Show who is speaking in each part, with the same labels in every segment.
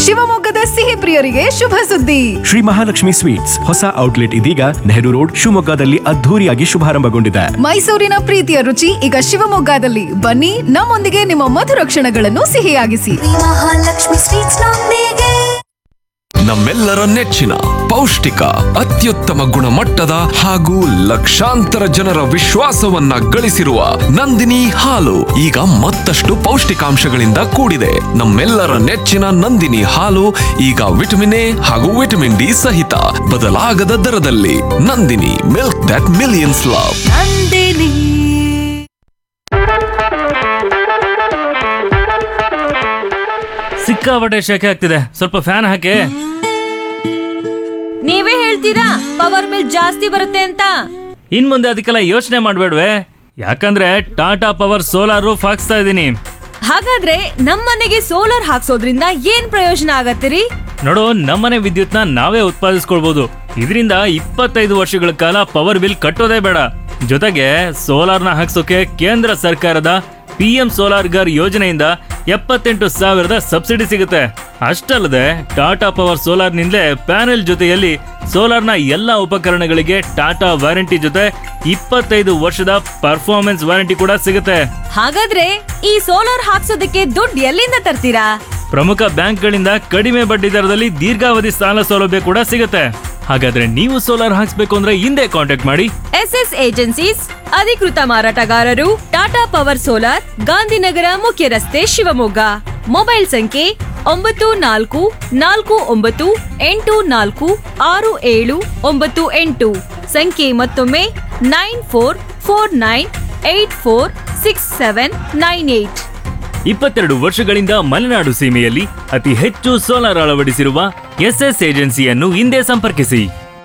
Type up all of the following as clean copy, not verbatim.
Speaker 1: ಶಿವಮೊಗ್ಗದ ಸಿಹಿ ಪ್ರಿಯರಿಗೆ ಶುಭ ಸುದ್ದಿ.
Speaker 2: ಶ್ರೀ ಮಹಾಲಕ್ಷ್ಮಿ ಸ್ವೀಟ್ಸ್ ಹೊಸ ಔಟ್ಲೆಟ್ ಇದೀಗ ನೆಹರು ರೋಡ್ ಶಿವಮೊಗ್ಗದಲ್ಲಿ ಅದ್ಧೂರಿಯಾಗಿ ಶುಭಾರಂಭಗೊಂಡಿದೆ.
Speaker 1: ಮೈಸೂರಿನ ಪ್ರೀತಿಯ ರುಚಿ ಈಗ ಶಿವಮೊಗ್ಗದಲ್ಲಿ. ಬನ್ನಿ, ನಮ್ಮೊಂದಿಗೆ ನಿಮ್ಮ ಮಧುರ ಕ್ಷಣಗಳನ್ನು ಸಿಹಿಯಾಗಿಸಿ.
Speaker 3: ಮಹಾಲಕ್ಷ್ಮಿ ಸ್ವೀಟ್ಸ್ ನೊಂದಿಗೆ.
Speaker 4: ನಮ್ಮೆಲ್ಲರ ನೆಚ್ಚಿನ ಪೌಷ್ಟಿಕ ಅತ್ಯುತ್ತಮ ಗುಣಮಟ್ಟದ ಹಾಗೂ ಲಕ್ಷಾಂತರ ಜನರ ವಿಶ್ವಾಸವನ್ನ ಗಳಿಸಿರುವ ನಂದಿನಿ ಹಾಲು ಈಗ ಮತ್ತಷ್ಟು ಪೌಷ್ಟಿಕಾಂಶಗಳಿಂದ ಕೂಡಿದೆ. ನಮ್ಮೆಲ್ಲರ ನೆಚ್ಚಿನ ನಂದಿನಿ ಹಾಲು ಈಗ ವಿಟಮಿನ್ ಎ ಹಾಗೂ ವಿಟಮಿನ್ ಡಿ ಸಹಿತ ಬದಲಾಗದ ದರದಲ್ಲಿ. Nandini, milk that millions love.
Speaker 3: Nandini.
Speaker 5: ಸಿಕ್ಕಾಪಟ್ಟೆ ಶೆಕೆ ಆಗ್ತಿದೆ, ಸ್ವಲ್ಪ ಫ್ಯಾನ್ ಹಾಕಿ.
Speaker 6: ನೀವೇ ಹೇಳ್ತೀರಾ ಪವರ್ ಬಿಲ್ ಜಾಸ್ತಿ ಬರುತ್ತೆ ಅಂತ?
Speaker 5: ಇನ್ ಮುಂದೆ ಅದಕ್ಕೆಲ್ಲ ಯೋಚನೆ ಮಾಡ್ಬೇಡ್ವೆ, ಯಾಕಂದ್ರೆ ಟಾಟಾ ಪವರ್ ಸೋಲಾರ್ ರೂಫ್ ಹಾಕ್ಸ್ತಾ ಇದೀನಿ.
Speaker 6: ಹಾಗಾದ್ರೆ ನಮ್ಮನೆಗೆ ಸೋಲಾರ್ ಹಾಕ್ಸೋದ್ರಿಂದ ಏನ್ ಪ್ರಯೋಜನ ಆಗತ್ತಿರಿ?
Speaker 5: ನೋಡು, ನಮ್ಮನೆ ವಿದ್ಯುತ್ನ ನಾವೇ ಉತ್ಪಾದಿಸ್ಕೊಳ್ಬಹುದು. ಇದರಿಂದ 25 ವರ್ಷಗಳ ಕಾಲ ಪವರ್ ಬಿಲ್ ಕಟ್ಟೋದೇ ಬೇಡ. ಜೊತೆಗೆ ಸೋಲಾರ್ನ ಹಾಕ್ಸೋಕೆ ಕೇಂದ್ರ ಸರ್ಕಾರದ PM ಸೋಲಾರ್ ಗರ್ ಯೋಜನೆಯಿಂದ 78,000 ಸಬ್ಸಿಡಿ ಸಿಗುತ್ತೆ. ಅಷ್ಟಲ್ಲದೆ ಟಾಟಾ ಪವರ್ ಸೋಲಾರ್ ನಿಂದಲೇ ಪ್ಯಾನೆಲ್ ಜೊತೆಯಲ್ಲಿ ಸೋಲಾರ್ನ ಎಲ್ಲಾ ಉಪಕರಣಗಳಿಗೆ ಟಾಟಾ ವಾರಂಟಿ ಜೊತೆ 25 ವರ್ಷದ ಪರ್ಫಾರ್ಮೆನ್ಸ್ ವಾರಂಟಿ ಕೂಡ ಸಿಗುತ್ತೆ.
Speaker 6: ಹಾಗಾದ್ರೆ ಈ ಸೋಲಾರ್ ಹಾಕ್ಸೋದಕ್ಕೆ ದುಡ್ಡು ಎಲ್ಲಿಂದ ತರ್ತೀರಾ?
Speaker 5: ಪ್ರಮುಖ ಬ್ಯಾಂಕ್ಗಳಿಂದ ಕಡಿಮೆ ಬಡ್ಡಿ ದರದಲ್ಲಿ ದೀರ್ಘಾವಧಿ ಸಾಲ ಸೌಲಭ್ಯ ಕೂಡ ಸಿಗುತ್ತೆ. ಹಾಗಾದ್ರೆ ನೀವು ಸೋಲಾರ್ ಹಾಕ್ಸ್ಬೇಕು ಅಂದ್ರೆ ಹಿಂದೆ ಕಾಂಟ್ಯಾಕ್ಟ್ ಮಾಡಿ.
Speaker 6: SS ಏಜೆನ್ಸೀಸ್ ಅಧಿಕೃತ ಮಾರಾಟಗಾರರು, ಟಾಟಾ ಪವರ್ ಸೋಲಾರ್, ಗಾಂಧಿನಗರ ಮುಖ್ಯ ರಸ್ತೆ, ಶಿವಮೊಗ್ಗ. ಮೊಬೈಲ್ ಸಂಖ್ಯೆ 9448466798. ಸಂಖ್ಯೆ ಮತ್ತೊಮ್ಮೆ 9449846798.
Speaker 5: 22 ವರ್ಷಗಳಿಂದ ಮಲೆನಾಡು ಸೀಮೆಯಲ್ಲಿ ಅತಿ ಹೆಚ್ಚು ಸೋಲಾರ್ ಅಳವಡಿಸಿರುವ SS ಏಜೆನ್ಸಿಯನ್ನು ಹಿಂದೆ ಸಂಪರ್ಕಿಸಿ.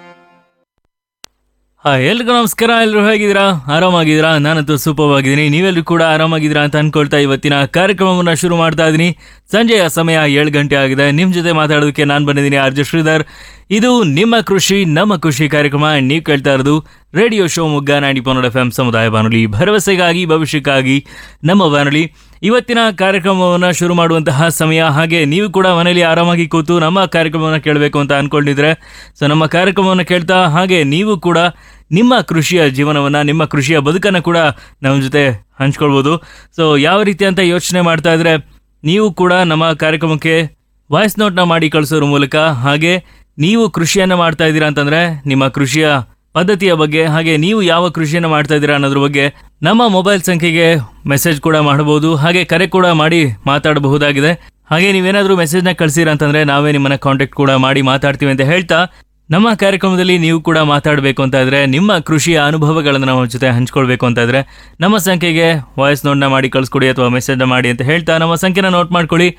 Speaker 5: ಎಲ್ರಿಗೂ ನಮಸ್ಕಾರ. ಎಲ್ಲರೂ ಹೇಗಿದ್ದೀರಾ? ಆರಾಮಾಗಿದ್ದೀರಾ? ನಾನಂತೂ ಸೂಪರ್ ಆಗಿದ್ದೀನಿ. ನೀವೆಲ್ಲರೂ ಕೂಡ ಆರಾಮಾಗಿದ್ದೀರಾ ಅಂತ ಅನ್ಕೊಳ್ತಾ ಇವತ್ತಿನ ಕಾರ್ಯಕ್ರಮವನ್ನು ಶುರು ಮಾಡ್ತಾ ಇದ್ದೀನಿ. ಸಂಜೆಯ ಸಮಯ 7 ಗಂಟೆ ಆಗಿದೆ. ನಿಮ್ಮ ಜೊತೆ ಮಾತಾಡೋದಕ್ಕೆ ನಾನು ಬಂದಿದ್ದೀನಿ, RJ ಶ್ರೀಧರ್. ಇದು ನಿಮ್ಮ ಕೃಷಿ ನಮ್ಮ ಖುಷಿ ಕಾರ್ಯಕ್ರಮ. ನೀವು ಕೇಳ್ತಾ ಇರೋದು ರೇಡಿಯೋ ಶಿವಮೊಗ್ಗ 90.1 FM ಸಮುದಾಯ ಬಾನುಲಿ, ಭರವಸೆಗಾಗಿ ಭವಿಷ್ಯಕ್ಕಾಗಿ ನಮ್ಮ ಬಾನುಲಿ. ಇವತ್ತಿನ ಕಾರ್ಯಕ್ರಮವನ್ನು ಶುರು ಮಾಡುವಂತಹ ಸಮಯ. ಹಾಗೆ ನೀವು ಕೂಡ ಮನೆಯಲ್ಲಿ ಆರಾಮಾಗಿ ಕೂತು ನಮ್ಮ ಕಾರ್ಯಕ್ರಮವನ್ನು ಕೇಳಬೇಕು ಅಂತ ಅನ್ಕೊಂಡಿದ್ರೆ ನಮ್ಮ ಕಾರ್ಯಕ್ರಮವನ್ನು ಕೇಳ್ತಾ ಹಾಗೆ ನೀವು ಕೂಡ ನಿಮ್ಮ ಕೃಷಿಯ ಜೀವನವನ್ನು, ನಿಮ್ಮ ಕೃಷಿಯ ಬದುಕನ್ನು ಕೂಡ ನಮ್ಮ ಜೊತೆ ಹಂಚ್ಕೊಳ್ಬೋದು. ಯಾವ ರೀತಿ ಅಂತ ಯೋಚನೆ ಮಾಡ್ತಾ ಇದ್ರೆ ನೀವು ಕೂಡ ನಮ್ಮ ಕಾರ್ಯಕ್ರಮಕ್ಕೆ ವಾಯ್ಸ್ ನೋಟ್ನ ಮಾಡಿ ಕಳಿಸೋದ್ರ ಮೂಲಕ, ಹಾಗೆ ನೀವು ಕೃಷಿಯನ್ನು ಮಾಡ್ತಾ ಇದ್ದೀರಾ ಅಂತಂದ್ರೆ ನಿಮ್ಮ ಕೃಷಿಯ ಪದ್ಧತಿಯ ಬಗ್ಗೆ, ಹಾಗೆ ನೀವು ಯಾವ ಕೃಷಿಯನ್ನು ಮಾಡ್ತಾ ಇದ್ದೀರಾ ಅನ್ನೋದ್ರ ಬಗ್ಗೆ ನಮ್ಮ ಮೊಬೈಲ್ ಸಂಖ್ಯೆಗೆ ಮೆಸೇಜ್ ಕೂಡ ಮಾಡಬಹುದು, ಹಾಗೆ ಕರೆ ಕೂಡ ಮಾಡಿ ಮಾತಾಡಬಹುದಾಗಿದೆ. ಹಾಗೆ ನೀವೇನಾದ್ರೂ ಮೆಸೇಜ್ನ ಕಳಿಸಿರ ಅಂತಂದ್ರೆ ನಾವೇ ನಿಮ್ಮನ್ನ ಕಾಂಟ್ಯಾಕ್ಟ್ ಕೂಡ ಮಾಡಿ ಮಾತಾಡ್ತೀವಿ ಅಂತ ಹೇಳ್ತಾ, ನಮ್ಮ ಕಾರ್ಯಕ್ರಮದಲ್ಲಿ ನೀವು ಕೂಡ ಮಾತಾಡಬೇಕು ಅಂತ ಇದ್ರೆ, ನಿಮ್ಮ ಕೃಷಿಯ ಅನುಭವಗಳನ್ನು ನಮ್ಮ ಜೊತೆ ಹಂಚ್ಕೊಳ್ಬೇಕು ಅಂತ ಇದ್ರೆ ನಮ್ಮ ಸಂಖ್ಯೆಗೆ ವಾಯ್ಸ್ ನೋಟ್ನ ಮಾಡಿ ಕಳಿಸ್ಕೊಡಿ ಅಥವಾ ಮೆಸೇಜ್ನ ಮಾಡಿ ಅಂತ ಹೇಳ್ತಾ ನಮ್ಮ ಸಂಖ್ಯೆನ ನೋಟ್ ಮಾಡ್ಕೊಳ್ಳಿ.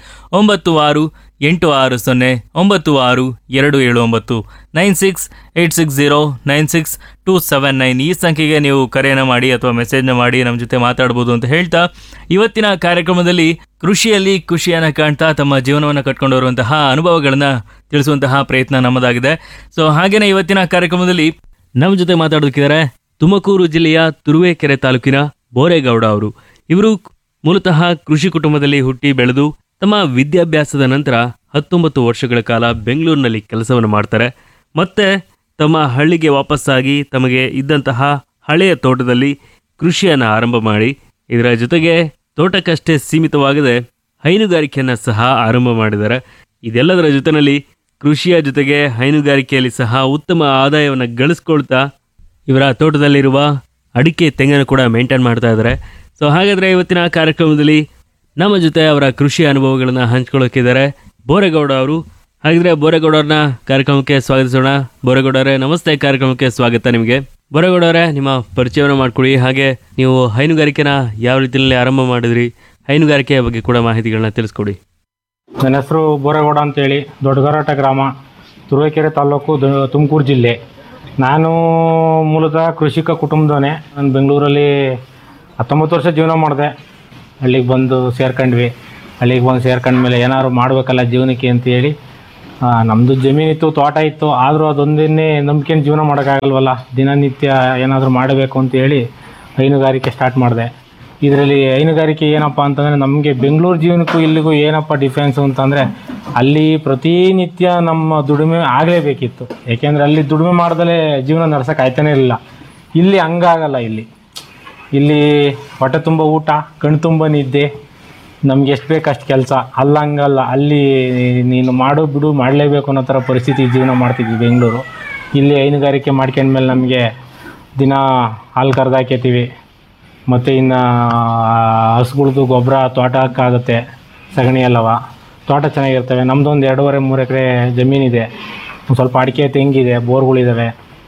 Speaker 5: 9686962779 9686096279 ಈ ಸಂಖ್ಯೆಗೆ ನೀವು ಕರೆಯನ್ನು ಮಾಡಿ ಅಥವಾ ಮೆಸೇಜ್ನ ಮಾಡಿ ನಮ್ಮ ಜೊತೆ ಮಾತಾಡ್ಬೋದು ಅಂತ ಹೇಳ್ತಾ, ಇವತ್ತಿನ ಕಾರ್ಯಕ್ರಮದಲ್ಲಿ ಕೃಷಿಯಲ್ಲಿ ಖುಷಿಯನ್ನು ಕಾಣ್ತಾ ತಮ್ಮ ಜೀವನವನ್ನು ಕಟ್ಕೊಂಡು ಬರುವಂತಹ ಅನುಭವಗಳನ್ನು ತಿಳಿಸುವಂತಹ ಪ್ರಯತ್ನ ನಮ್ಮದಾಗಿದೆ. ಹಾಗೇನೆ ಇವತ್ತಿನ ಕಾರ್ಯಕ್ರಮದಲ್ಲಿ ನಮ್ಮ ಜೊತೆ ಮಾತಾಡೋದಕ್ಕಿದ್ದಾರೆ ತುಮಕೂರು ಜಿಲ್ಲೆಯ ತುರುವೇಕೆರೆ ತಾಲೂಕಿನ ಬೋರೇಗೌಡ ಅವರು. ಇವರು ಮೂಲತಃ ಕೃಷಿ ಕುಟುಂಬದಲ್ಲಿ ಹುಟ್ಟಿ ಬೆಳೆದು ತಮ್ಮ ವಿದ್ಯಾಭ್ಯಾಸದ ನಂತರ 19 ವರ್ಷಗಳ ಕಾಲ ಬೆಂಗಳೂರಿನಲ್ಲಿ ಕೆಲಸವನ್ನು ಮಾಡ್ತಾರೆ. ಮತ್ತೆ ತಮ್ಮ ಹಳ್ಳಿಗೆ ವಾಪಸ್ಸಾಗಿ ತಮಗೆ ಇದ್ದಂತಹ ಹಳೆಯ ತೋಟದಲ್ಲಿ ಕೃಷಿಯನ್ನು ಆರಂಭ ಮಾಡಿ, ಇದರ ಜೊತೆಗೆ ತೋಟಕ್ಕಷ್ಟೇ ಸೀಮಿತವಾಗದೆ ಹೈನುಗಾರಿಕೆಯನ್ನು ಸಹ ಆರಂಭ ಮಾಡಿದ್ದಾರೆ. ಇದೆಲ್ಲದರ ಜೊತೆಯಲ್ಲಿ ಕೃಷಿಯ ಜೊತೆಗೆ ಹೈನುಗಾರಿಕೆಯಲ್ಲಿ ಸಹ ಉತ್ತಮ ಆದಾಯವನ್ನು ಗಳಿಸ್ಕೊಳ್ತಾ ಇವರ ತೋಟದಲ್ಲಿರುವ ಅಡಿಕೆ ತೆಂಗನ್ನು ಕೂಡ ಮೇಂಟೈನ್ ಮಾಡ್ತಾ ಇದ್ದಾರೆ. ಹಾಗಾದರೆ ಇವತ್ತಿನ ಕಾರ್ಯಕ್ರಮದಲ್ಲಿ ನಮ್ಮ ಜೊತೆ ಅವರ ಕೃಷಿ ಅನುಭವಗಳನ್ನು ಹಂಚ್ಕೊಳ್ಳೋಕಿದ್ದಾರೆ ಬೋರೇಗೌಡ ಅವರು. ಹಾಗಿದ್ರೆ ಬೋರೇಗೌಡರನ್ನ ಕಾರ್ಯಕ್ರಮಕ್ಕೆ ಸ್ವಾಗತಿಸೋಣ. ಬೋರೇಗೌಡರೇ ನಮಸ್ತೆ, ಕಾರ್ಯಕ್ರಮಕ್ಕೆ ಸ್ವಾಗತ ನಿಮಗೆ. ಬೋರೇಗೌಡರೇ, ನಿಮ್ಮ ಪರಿಚಯವನ್ನು ಮಾಡ್ಕೊಳ್ಳಿ. ಹಾಗೆ ನೀವು ಹೈನುಗಾರಿಕೆನ ಯಾವ ರೀತಿಯಲ್ಲಿ ಆರಂಭ ಮಾಡಿದ್ರಿ, ಹೈನುಗಾರಿಕೆಯ ಬಗ್ಗೆ ಕೂಡ ಮಾಹಿತಿಗಳನ್ನ ತಿಳಿಸ್ಕೊಡಿ.
Speaker 7: ನನ್ನ ಹೆಸರು ಬೋರೇಗೌಡ ಅಂತೇಳಿ, ದೊಡ್ಡಗರಾಟ ಗ್ರಾಮ, ತುರುವೇಕೆರೆ ತಾಲೂಕು, ತುಮಕೂರು ಜಿಲ್ಲೆ. ನಾನು ಮೂಲತಃ ಕೃಷಿಕ ಕುಟುಂಬದವನೇ. ನಾನು ಬೆಂಗಳೂರಲ್ಲಿ 19 ವರ್ಷ ಜೀವನ ಮಾಡಿದೆ. ಹಳ್ಳಿಗೆ ಬಂದು ಸೇರ್ಕೊಂಡ್ವಿ. ಹಳ್ಳಿಗೆ ಬಂದು ಸೇರ್ಕೊಂಡ್ಮೇಲೆ ಏನಾದ್ರು ಮಾಡಬೇಕಲ್ಲ ಜೀವನಕ್ಕೆ ಅಂತೇಳಿ, ನಮ್ಮದು ಜಮೀನಿತ್ತು, ತೋಟ ಇತ್ತು. ಆದರೂ ಅದೊಂದನ್ನೇ ನಂಬಿಕೆನ ಜೀವನ ಮಾಡೋಕ್ಕಾಗಲ್ವಲ್ಲ, ದಿನನಿತ್ಯ ಏನಾದರೂ ಮಾಡಬೇಕು ಅಂತೇಳಿ ಹೈನುಗಾರಿಕೆ ಸ್ಟಾರ್ಟ್ ಮಾಡಿದೆ. ಇದರಲ್ಲಿ ಹೈನುಗಾರಿಕೆ ಏನಪ್ಪ ಅಂತಂದರೆ, ನಮಗೆ ಬೆಂಗಳೂರು ಜೀವನಕ್ಕೂ ಇಲ್ಲಿಗೂ ಏನಪ್ಪ ಡಿಫ್ರೆನ್ಸು ಅಂತಂದರೆ, ಅಲ್ಲಿ ಪ್ರತಿನಿತ್ಯ ನಮ್ಮ ದುಡಿಮೆ ಆಗಲೇಬೇಕಿತ್ತು. ಏಕೆಂದರೆ ಅಲ್ಲಿ ದುಡಿಮೆ ಮಾಡ್ದಲೇ ಜೀವನ ನಡ್ಸೋಕೆ ಆಯ್ತಾನೇ ಇರಲಿಲ್ಲ. ಇಲ್ಲಿ ಹಂಗಾಗಲ್ಲ. ಇಲ್ಲಿ ಹೊಟ್ಟೆ ತುಂಬ ಊಟ, ಕಣ್ಣು ತುಂಬ ನಿದ್ದೆ, ನಮ್ಗೆ ಎಷ್ಟು ಬೇಕು ಅಷ್ಟು ಕೆಲಸ. ಹಂಗಲ್ಲ, ಅಲ್ಲಿ ನೀನು ಮಾಡು ಬಿಡು ಮಾಡಲೇಬೇಕು ಅನ್ನೋ ಥರ ಪರಿಸ್ಥಿತಿ ಜೀವನ ಮಾಡ್ತಿದ್ವಿ ಬೆಂಗಳೂರು. ಇಲ್ಲಿ ಹೈನುಗಾರಿಕೆ ಮಾಡ್ಕೊಂಡ್ಮೇಲೆ ನಮಗೆ ದಿನ ಹಾಲು ಕರೆದು ಹಾಕ್ಯತೀವಿ. ಮತ್ತು ಇನ್ನು ಹಸುಗಳ್ದು ಗೊಬ್ಬರ ತೋಟಕ್ಕಾಗುತ್ತೆ, ಸಗಣಿ ಎಲ್ಲವ. ತೋಟ ಚೆನ್ನಾಗಿರ್ತವೆ. ನಮ್ಮದೊಂದು 2.5-3 ಎಕರೆ ಜಮೀನಿದೆ. ಒಂದು ಸ್ವಲ್ಪ ಅಡಿಕೆ, ತೆಂಗಿದೆ, ಬೋರ್ಗಳಿದ್ದಾವೆ.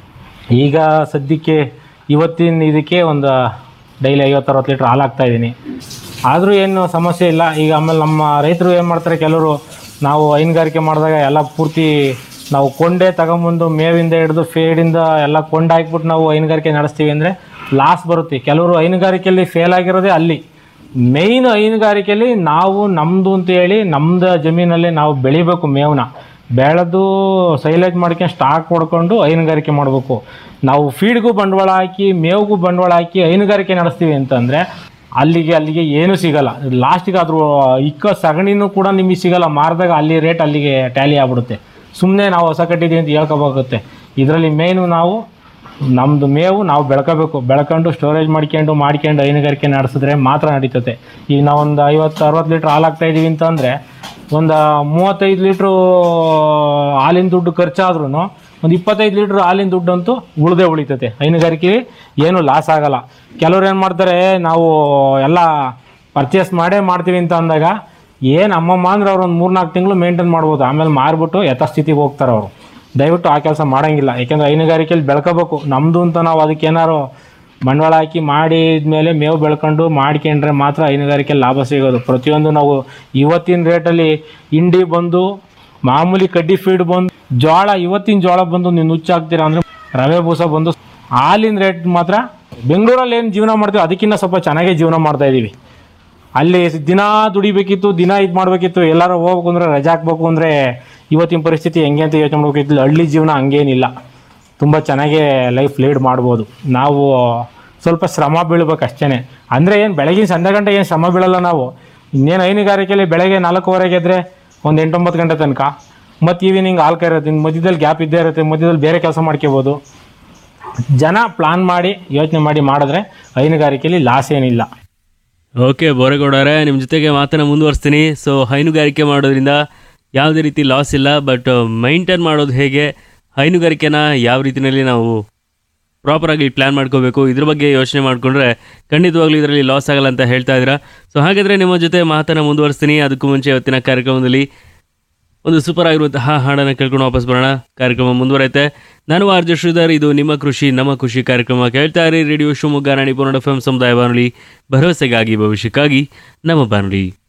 Speaker 7: ಈಗ ಸದ್ಯಕ್ಕೆ ಇವತ್ತಿನ ಇದಕ್ಕೆ ಒಂದು ಡೈಲಿ 50-60 ಲೀಟ್ರ್ ಹಾಲು ಹಾಕ್ತಾಯಿದ್ದೀನಿ. ಆದರೂ ಏನು ಸಮಸ್ಯೆ ಇಲ್ಲ. ಈಗ ಆಮೇಲೆ ನಮ್ಮ ರೈತರು ಏನು ಮಾಡ್ತಾರೆ, ಕೆಲವರು ನಾವು ಹೈನುಗಾರಿಕೆ ಮಾಡಿದಾಗ ಎಲ್ಲ ಪೂರ್ತಿ ನಾವು ಕೊಂಡೇ ತಗೊಂಬಂದು ಮೇವಿಂದ ಹಿಡಿದು ಫೇಡಿಂದ ಎಲ್ಲ ಕೊಂಡು ಹಾಕ್ಬಿಟ್ಟು ನಾವು ಹೈನುಗಾರಿಕೆ ನಡೆಸ್ತೀವಿ ಅಂದರೆ ಲಾಸ್ ಬರುತ್ತೆ. ಕೆಲವರು ಹೈನುಗಾರಿಕೆಯಲ್ಲಿ ಫೇಲ್ ಆಗಿರೋದೇ ಅಲ್ಲಿ. ಮೇಯ್ನ್ ಹೈನುಗಾರಿಕೆಯಲ್ಲಿ ನಾವು ನಮ್ಮದು ಅಂತೇಳಿ ನಮ್ಮದು ಜಮೀನಲ್ಲಿ ನಾವು ಬೆಳಿಬೇಕು. ಮೇವನ್ನ ಬೆಳೆದು ಸೈಲೇಜ್ ಮಾಡ್ಕೊಂಡು ಸ್ಟಾಕ್ ಹೊಡ್ಕೊಂಡು ಹೈನುಗಾರಿಕೆ ಮಾಡಬೇಕು. ನಾವು ಫೀಡ್ಗೂ ಬಂಡವಾಳ ಹಾಕಿ, ಮೇವಿಗೂ ಬಂಡವಾಳ ಹಾಕಿ ಹೈನುಗಾರಿಕೆ ನಡೆಸ್ತೀವಿ ಅಂತಂದರೆ ಅಲ್ಲಿಗೆ ಏನೂ ಸಿಗೋಲ್ಲ. ಲಾಸ್ಟಿಗೆ ಆದರೂ ಸಗಣಿನೂ ಕೂಡ ನಿಮಗೆ ಸಿಗೋಲ್ಲ. ಮಾರಿದಾಗ ಅಲ್ಲಿ ರೇಟ್ ಅಲ್ಲಿಗೆ ಟ್ಯಾಲಿ ಆಗ್ಬಿಡುತ್ತೆ. ಸುಮ್ಮನೆ ನಾವು ಹೊಸ ಕಟ್ಟಿದ್ದೀವಿ ಅಂತ ಹೇಳ್ಕೋಬೇಕಾಗುತ್ತೆ. ಇದರಲ್ಲಿ ಮೇಯ್ನು ನಾವು ನಮ್ಮದು ಮೇವು ನಾವು ಬೆಳ್ಕೊಂಡು ಸ್ಟೋರೇಜ್ ಮಾಡ್ಕೊಂಡು ಹೈನುಗಾರಿಕೆ ನಡೆಸಿದ್ರೆ ಮಾತ್ರ ನಡೀತದೆ. ಈಗ ನಾವೊಂದು 50-60 ಲೀಟ್ರ್ ಹಾಲು ಹಾಕ್ತಾಯಿದ್ದೀವಿ ಅಂತಂದರೆ ಒಂದು 35 ಲೀಟ್ರು ಹಾಲಿನ ದುಡ್ಡು ಖರ್ಚಾದ್ರೂ ಒಂದು 25 ಲೀಟ್ರ್ ಹಾಲಿನ ದುಡ್ಡಂತೂ ಉಳಿತದೆ. ಹೈನುಗಾರಿಕೆ ಏನೂ ಲಾಸ್ ಆಗೋಲ್ಲ. ಕೆಲವ್ರು ಏನು ಮಾಡ್ತಾರೆ, ನಾವು ಎಲ್ಲ ಪರ್ಚೇಸ್ ಮಾಡ್ತೀವಿ ಅಂತ ಅಂದಾಗ ಏನು ಅಮ್ಮಮ್ಮ ಅಂದ್ರೆ ಅವ್ರು ಒಂದು 3-4 ತಿಂಗಳು ಮೇಂಟೈನ್ ಮಾಡ್ಬೋದು. ಆಮೇಲೆ ಮಾರಿಬಿಟ್ಟು ಯಥಾಸ್ಥಿತಿಗೆ ಹೋಗ್ತಾರೆ ಅವರು. ದಯವಿಟ್ಟು ಆ ಕೆಲಸ ಮಾಡೋಂಗಿಲ್ಲ. ಯಾಕೆಂದರೆ ಹೈನುಗಾರಿಕೆಯಲ್ಲಿ ಬೆಳ್ಕೋಬೇಕು. ನಮ್ಮದು ಅಂತ ನಾವು ಅದಕ್ಕೆ ಏನಾರು ಬಂಡವಾಳ ಹಾಕಿ ಮಾಡಿದ್ಮೇಲೆ ಮೇವು ಬೆಳ್ಕೊಂಡು ಮಾಡ್ಕೊಂಡ್ರೆ ಮಾತ್ರ ಹೈನುಗಾರಿಕೆಯಲ್ಲಿ ಲಾಭ ಸಿಗೋದು. ಪ್ರತಿಯೊಂದು ನಾವು ಇವತ್ತಿನ ರೇಟಲ್ಲಿ ಹಿಂಡಿ ಬಂದು, ಮಾಮೂಲಿ ಕಡ್ಡಿ ಫೀಡ್ ಬಂದು, ಜೋಳ ಇವತ್ತಿನ ಜೋಳ ಬಂದು ನೀವು ನುಚ್ಚಾಕ್ತೀರಾ ಅಂದರೆ ರವೆ ಬೂಸ ಬಂದು, ಹಾಲಿನ ರೇಟ್ ಮಾತ್ರ ಬೆಂಗಳೂರಲ್ಲಿ ಏನು ಜೀವನ ಮಾಡ್ತೀವಿ ಅದಕ್ಕಿಂತ ಸ್ವಲ್ಪ ಚೆನ್ನಾಗೇ ಜೀವನ ಮಾಡ್ತಾಯಿದ್ದೀವಿ. ಅಲ್ಲಿ ದಿನ ದುಡಿಬೇಕಿತ್ತು, ದಿನ ಇದು ಮಾಡಬೇಕಿತ್ತು. ಎಲ್ಲರೂ ಹೋಗ್ಬೇಕು ಅಂದರೆ ರಜೆ ಹಾಕ್ಬೇಕು ಅಂದರೆ ಇವತ್ತಿನ ಪರಿಸ್ಥಿತಿ ಹೆಂಗೆ ಅಂತ ಯೋಚನೆ ಮಾಡಬೇಕಿತ್ತು. ಹಳ್ಳಿ ಜೀವನ ಹಂಗೇನಿಲ್ಲ. ತುಂಬ ಚೆನ್ನಾಗೇ ಲೈಫ್ ಲೀಡ್ ಮಾಡ್ಬೋದು. ನಾವು ಸ್ವಲ್ಪ ಶ್ರಮ ಬೀಳ್ಬೇಕು ಅಷ್ಟೇ. ಅಂದರೆ ಏನು ಬೆಳಗಿನ ಸಂಜೆ ಗಂಟೆ ಏನು ಶ್ರಮ ಬೀಳಲ್ಲ ನಾವು. ಇನ್ನೇನು ಹೈನುಗಾರಿಕೆಯಲ್ಲಿ ಬೆಳಗ್ಗೆ 4:15 ಎದ್ದರೆ ಒಂದು 8-9 ಗಂಟೆ ತನಕ, ಮತ್ತು ಈವ್ನಿಂಗ್ ಹಾಲು ಕರೆಯೋದು, ಮಧ್ಯದಲ್ಲಿ ಗ್ಯಾಪ್ ಇದ್ದೇ ಇರುತ್ತೆ. ಮಧ್ಯದಲ್ಲಿ ಬೇರೆ ಕೆಲಸ ಮಾಡ್ಕೋಬೋದು. ಜನ ಪ್ಲಾನ್ ಮಾಡಿ ಯೋಚನೆ ಮಾಡಿ ಮಾಡಿದ್ರೆ ಹೈನುಗಾರಿಕೆಯಲ್ಲಿ ಲಾಸ್ ಏನಿಲ್ಲ.
Speaker 5: ಓಕೆ ಬೋರೇಗೌಡರೇ, ನಿಮ್ಮ ಜೊತೆಗೆ ಮಾತನ್ನು ಮುಂದುವರಿಸ್ತೀನಿ. ಸೊ ಹೈನುಗಾರಿಕೆ ಮಾಡೋದ್ರಿಂದ ಯಾವುದೇ ರೀತಿ ಲಾಸ್ ಇಲ್ಲ. ಬಟ್ ಮೈಂಟೈನ್ ಮಾಡೋದು ಹೇಗೆ, ಹೈನುಗಾರಿಕೆನ ಯಾವ ರೀತಿಯಲ್ಲಿ ನಾವು ಪ್ರಾಪರಾಗಿ ಪ್ಲ್ಯಾನ್ ಮಾಡ್ಕೋಬೇಕು, ಇದ್ರ ಬಗ್ಗೆ ಯೋಚನೆ ಮಾಡಿಕೊಂಡ್ರೆ ಖಂಡಿತವಾಗ್ಲೂ ಇದರಲ್ಲಿ ಲಾಸ್ ಆಗಲ್ಲ ಅಂತ ಹೇಳ್ತಾ ಇದ್ದೀರಾ. ಸೊ ಹಾಗಾದರೆ ನಿಮ್ಮ ಜೊತೆ ಮಾತನ್ನು ಮುಂದುವರಿಸ್ತೀನಿ. ಅದಕ್ಕೂ ಮುಂಚೆ ಇವತ್ತಿನ ಕಾರ್ಯಕ್ರಮದಲ್ಲಿ ಒಂದು ಸೂಪರ್ ಆಗಿರುವಂತಹ ಹಾಡನ್ನು ಕೇಳ್ಕೊಂಡು ವಾಪಸ್ ಬರೋಣ. ಕಾರ್ಯಕ್ರಮ ಮುಂದುವರೈತೆ. ನಾನು ಆರ್.ಜೆ. ಶ್ರೀಧರ್. ಇದು ನಿಮ್ಮ ಕೃಷಿ ನಮ್ಮ ಖುಷಿ ಕಾರ್ಯಕ್ರಮ. ಕೇಳ್ತಾ ಇರಿ ರೇಡಿಯೋ ಶಿವಮೊಗ್ಗ 90.1 FM ಸಮುದಾಯ ಬಾನುಲಿ, ಭರವಸೆಗಾಗಿ ಭವಿಷ್ಯಕ್ಕಾಗಿ ನಮ್ಮ ಬಾನುಲಿ.